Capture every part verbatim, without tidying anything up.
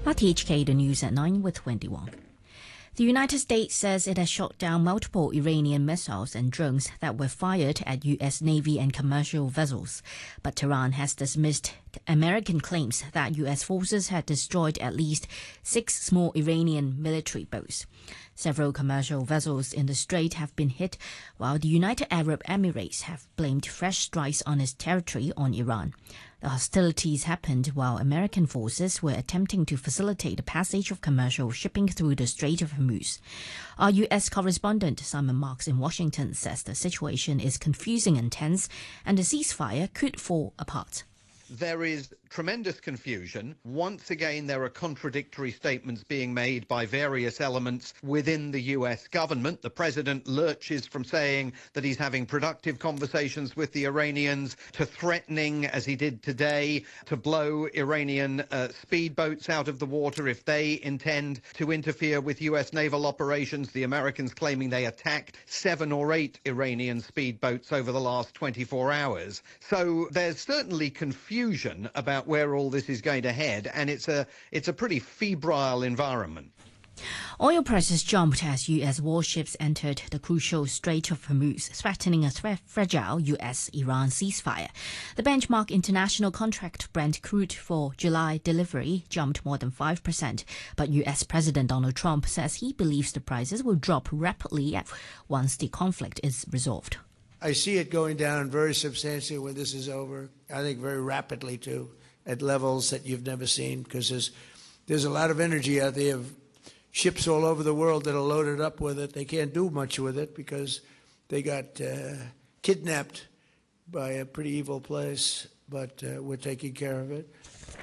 R T H K, the news at nine with Wendy Wong. The United States says it has shot down multiple Iranian missiles and drones that were fired at U S Navy and commercial vessels. But Tehran has dismissed American claims that U S forces had destroyed at least six small Iranian military boats. Several commercial vessels in the strait have been hit, while the United Arab Emirates have blamed fresh strikes on its territory on Iran. The hostilities happened while American forces were attempting to facilitate the passage of commercial shipping through the Strait of Hormuz. Our U S correspondent Simon Marks in Washington says the situation is confusing and tense, and the ceasefire could fall apart. There is tremendous confusion. Once again, there are contradictory statements being made by various elements within the U S government. The president lurches from saying that he's having productive conversations with the Iranians to threatening, as he did today, to blow Iranian uh, speedboats out of the water if they intend to interfere with U S naval operations. The Americans claiming they attacked seven or eight Iranian speedboats over the last twenty-four hours. So there's certainly confusion about where all this is going to head, and it's a it's a pretty febrile environment. Oil prices jumped as U S warships entered the crucial Strait of Hormuz, threatening a thre- fragile U S-Iran ceasefire. The benchmark international contract Brent crude for July delivery jumped more than five percent, but U S President Donald Trump says he believes the prices will drop rapidly once the conflict is resolved. I see it going down very substantially when this is over. I think very rapidly, too, at levels that you've never seen, because there's, there's a lot of energy out there of ships all over the world that are loaded up with it. They can't do much with it because they got uh, kidnapped by a pretty evil place, but uh, we're taking care of it.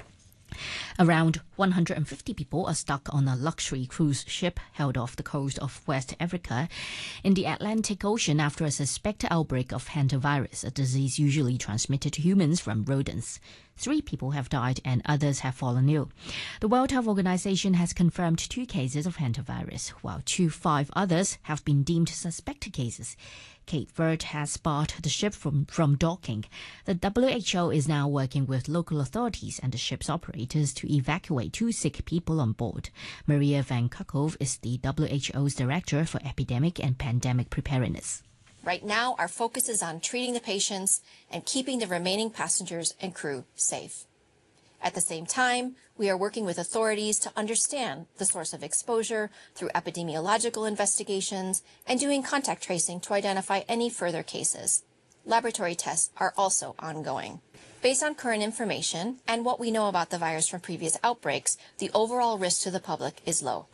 Around one hundred fifty people are stuck on a luxury cruise ship held off the coast of West Africa in the Atlantic Ocean after a suspected outbreak of hantavirus, a disease usually transmitted to humans from rodents. Three people have died and others have fallen ill. The World Health Organization has confirmed two cases of hantavirus, while two five others have been deemed suspected cases. Cape Verde has barred the ship from, from docking. The W H O is now working with local authorities and the ship's operators to evacuate two sick people on board. Maria Van Kerkhove is the W H O's Director for Epidemic and Pandemic Preparedness. Right now, our focus is on treating the patients and keeping the remaining passengers and crew safe. At the same time, we are working with authorities to understand the source of exposure through epidemiological investigations and doing contact tracing to identify any further cases. Laboratory tests are also ongoing. Based on current information and what we know about the virus from previous outbreaks, the overall risk to the public is low.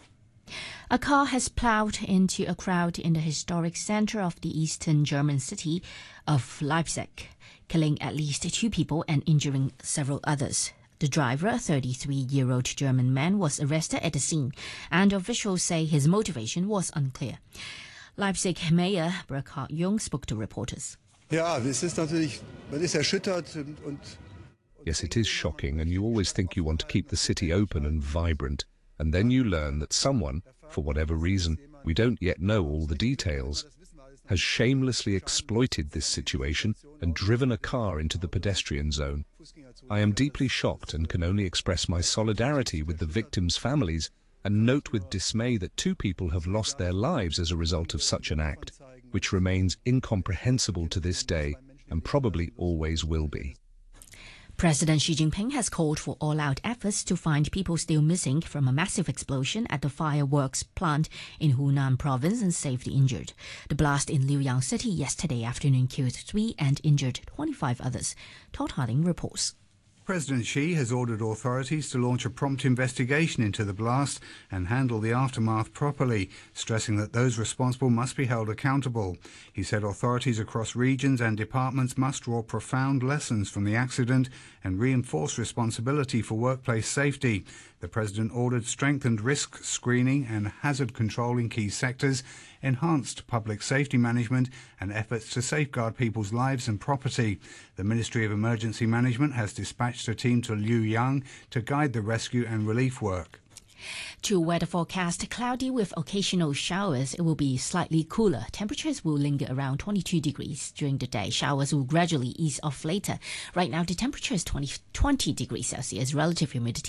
A car has plowed into a crowd in the historic center of the eastern German city of Leipzig, killing at least two people and injuring several others. The driver, a thirty-three-year-old German man, was arrested at the scene, and officials say his motivation was unclear. Leipzig Mayor Burkhard Jung spoke to reporters. Ja, es ist natürlich, man ist erschüttert und. Yes, it is shocking, and you always think you want to keep the city open and vibrant, and then you learn that someone, for whatever reason, we don't yet know all the details, has shamelessly exploited this situation and driven a car into the pedestrian zone. I am deeply shocked and can only express my solidarity with the victims' families and note with dismay that two people have lost their lives as a result of such an act, which remains incomprehensible to this day and probably always will be. President Xi Jinping has called for all-out efforts to find people still missing from a massive explosion at the fireworks plant in Hunan province and save the injured. The blast in Liuyang city yesterday afternoon killed three and injured twenty-five others. Todd Harding reports. President Xi has ordered authorities to launch a prompt investigation into the blast and handle the aftermath properly, stressing that those responsible must be held accountable. He said authorities across regions and departments must draw profound lessons from the accident and reinforce responsibility for workplace safety. The president ordered strengthened risk screening and hazard control in key sectors, enhanced public safety management and efforts to safeguard people's lives and property. The Ministry of Emergency Management has dispatched a team to Liuyang to guide the rescue and relief work. To weather forecast, cloudy with occasional showers. It will be slightly cooler. Temperatures will linger around twenty-two degrees during the day. Showers will gradually ease off later. Right now, the temperature is twenty, twenty degrees Celsius. Relative humidity